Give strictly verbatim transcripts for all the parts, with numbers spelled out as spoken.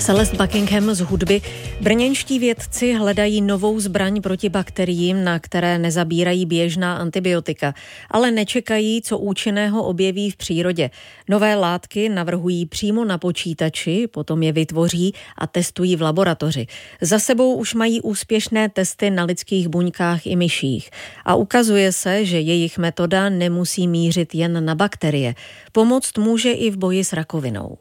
Celeste Buckingham z hudby. Brněnští vědci hledají novou zbraň proti bakteriím, na které nezabírají běžná antibiotika, ale nečekají, co účinného objeví v přírodě. Nové látky navrhují přímo na počítači, potom je vytvoří a testují v laboratoři. Za sebou už mají úspěšné testy na lidských buňkách i myších. A ukazuje se, že jejich metoda nemusí mířit jen na bakterie. Pomoct může i v boji s rakovinou.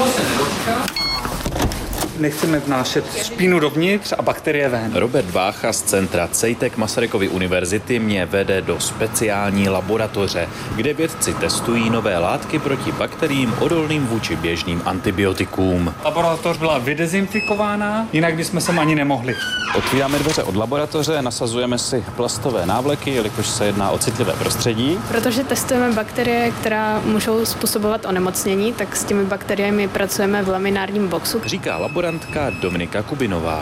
Nechceme vnášet špínu dovnitř a bakterie ven. Robert Vácha z centra CEJTEC Masarykovy univerzity mě vede do speciální laboratoře, kde vědci testují nové látky proti bakteriím odolným vůči běžným antibiotikům. Laboratoř byla vydezinfikována, jinak bychom sem ani nemohli. Otvíráme dveře od laboratoře, nasazujeme si plastové návleky, jelikož se jedná o citlivé prostředí. Protože testujeme bakterie, která můžou způsobovat onemocnění, tak s těmi bakteriemi pracujeme v laminárním boxu. Říká laborantka Dominika Kubinová.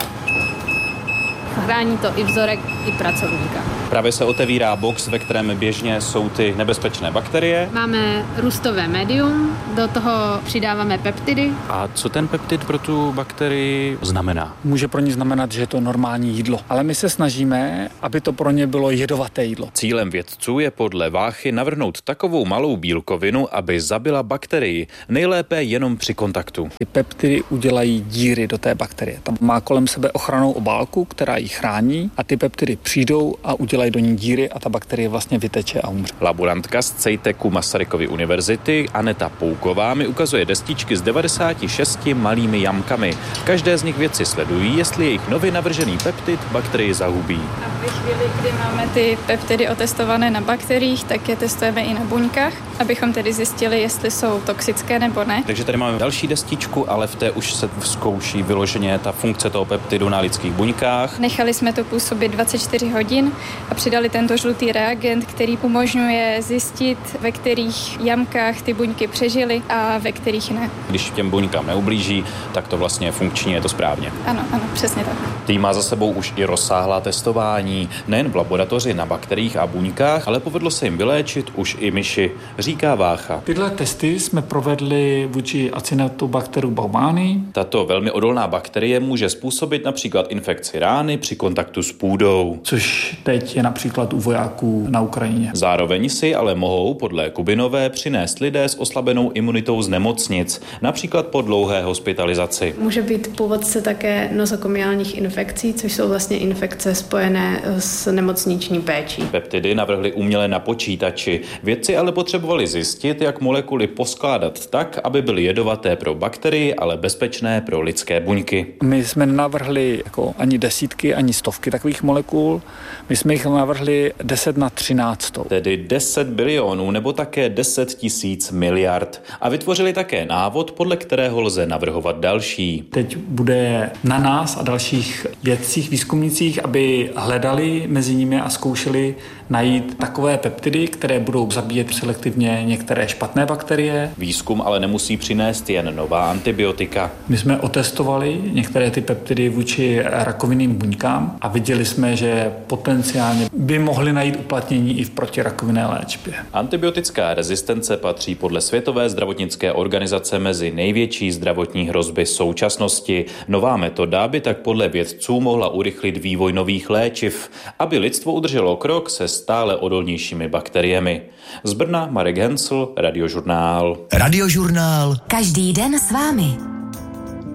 Chrání to i vzorek, i pracovníka. Právě se otevírá box, ve kterém běžně jsou ty nebezpečné bakterie. Máme růstové médium, do toho přidáváme peptidy. A co ten peptid pro tu bakterii znamená? Může pro ně znamenat, že je to normální jídlo, ale my se snažíme, aby to pro ně bylo jedovaté jídlo. Cílem vědců je podle Váchy navrhnout takovou malou bílkovinu, aby zabila bakterii, nejlépe jenom při kontaktu. Ty peptidy udělají díry do té bakterie. Tam má kolem sebe ochrannou obálku, která ji chrání, a ty peptidy přijdou a udělají do ní díry a ta bakterie vlastně vyteče a umře. Laborantka z CEJTECu Masarykovy univerzity Aneta Pouková mi ukazuje destičky s devadesáti šesti malými jamkami. Každé z nich vědci sledují, jestli jejich nově navržený peptid bakterii zahubí. A ve chvíli, kdy máme ty peptidy otestované na bakteriích, tak je testujeme i na buňkách, abychom tedy zjistili, jestli jsou toxické nebo ne. Takže tady máme další destičku, ale v té už se zkouší vyloženě ta funkce toho peptidu na lidských buňkách. Nechali jsme to působit dvacet čtyři hodin a přidali tento žlutý reagent, který umožňuje zjistit, ve kterých jamkách ty buňky přežily a ve kterých ne. Když těm buňkám neublíží, tak to vlastně funkční, je to správně. Ano, ano, přesně tak. Tým má za sebou už i rozsáhlá testování, nejen v laboratoři na bakteriích a buňkách, ale povedlo se jim vyléčit už i myši, říká Vácha. Tyhle testy jsme provedli vůči Acinetobacteru baumannii. Tato velmi odolná bakterie může způsobit například infekci rány při kontaktu s půdou. Což teď je například u vojáků na Ukrajině. Zároveň si ale mohou podle Kubinové přinést lidé s oslabenou imunitou z nemocnic, například po dlouhé hospitalizaci. Může být původce také nozokomiálních infekcí, což jsou vlastně infekce spojené s nemocniční péčí. Peptidy navrhli uměle na počítači. Vědci ale potřebovali zjistit, jak molekuly poskládat tak, aby byly jedovaté pro bakterii, ale bezpečné pro lidské buňky. My jsme navrhli jako ani desítky, ani stovky takových molekul. My jsme jich navrhli deset na třináct. Tedy deset bilionů nebo také deset tisíc miliard. A vytvořili také návod, podle kterého lze navrhovat další. Teď bude na nás a dalších vědcích, výzkumnicích, aby hledali mezi nimi a zkoušeli najít takové peptidy, které budou zabíjet selektivně některé špatné bakterie. Výzkum ale nemusí přinést jen nová antibiotika. My jsme otestovali některé ty peptidy vůči rakovinným buňkám a viděli jsme, že potenciálně by mohly najít uplatnění i v protirakovinné léčbě. Antibiotická rezistence patří podle Světové zdravotnické organizace mezi největší zdravotní hrozby současnosti. Nová metoda by tak podle vědců mohla urychlit vývoj nových léčiv, aby lidstvo udrželo krok se stále odolnějšími bakteriemi. Z Brna Marek Hensl, Radiožurnál. Radiožurnál. Každý den s vámi.